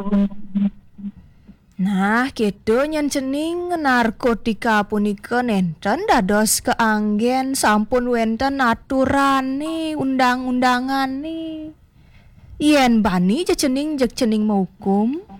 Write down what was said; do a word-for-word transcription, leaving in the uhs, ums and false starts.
Nah, kedo yen cening narkotika punika nenten dados keanggen sampun wenten aturane undang-undangane. Yen bani jejening jejening maukum